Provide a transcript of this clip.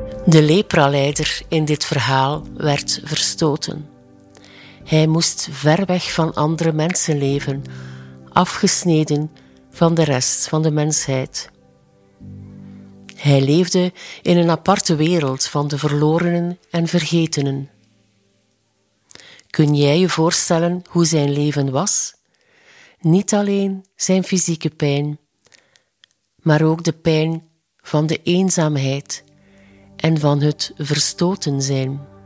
De lepraleider in dit verhaal werd verstoten. Hij moest ver weg van andere mensen leven, afgesneden van de rest van de mensheid. Hij leefde in een aparte wereld van de verlorenen en vergetenen. Kun jij je voorstellen hoe zijn leven was? Niet alleen zijn fysieke pijn, maar ook de pijn van de eenzaamheid en van het verstoten zijn.